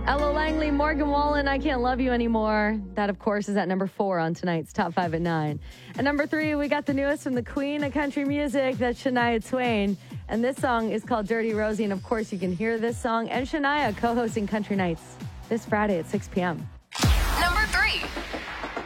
Ella Langley, Morgan Wallen, I Can't Love You Anymore. That, of course, is at number 4 on tonight's Top 5 at 9. At number 3, we got the newest from the queen of country music, that's Shania Twain. And this song is called Dirty Rosie. And, of course, you can hear this song and Shania co-hosting Country Nights this Friday at 6 p.m.